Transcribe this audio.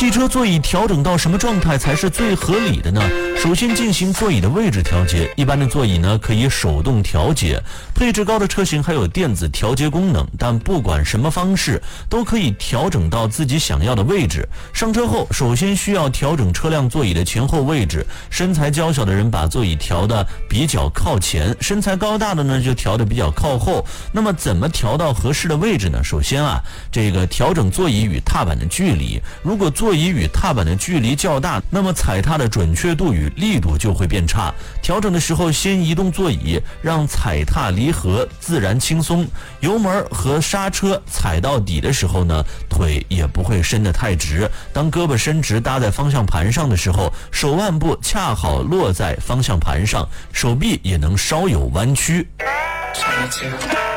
汽车座椅调整到什么状态才是最合理的呢？首先进行座椅的位置调节，一般的座椅呢可以手动调节，配置高的车型还有电子调节功能，但不管什么方式都可以调整到自己想要的位置。上车后首先需要调整车辆座椅的前后位置，身材娇小的人把座椅调得比较靠前，身材高大的呢就调得比较靠后。那么怎么调到合适的位置呢？首先这个调整座椅与踏板的距离，如果座椅与踏板的距离较大，那么踩踏的准确度与力度就会变差。调整的时候先移动座椅，让踩踏离合自然轻松。油门和刹车踩到底的时候呢，腿也不会伸得太直。当胳膊伸直搭在方向盘上的时候，手腕部恰好落在方向盘上，手臂也能稍有弯曲。